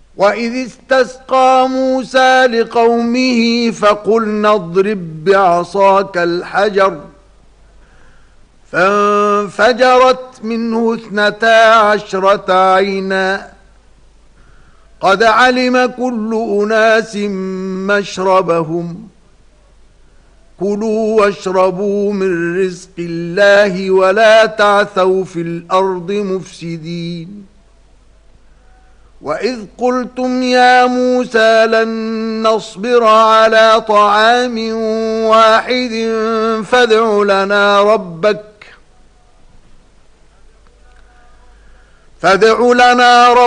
وإذ استسقى موسى لقومه فقلنا اضرب بعصاك الحجر فانفجرت منه 12 عينا قد علم كل أناس مشربهم كلوا واشربوا من رزق الله ولا تعثوا في الأرض مفسدين وإذ قلتم يا موسى لن نصبر على طعام واحد فادع لنا ربك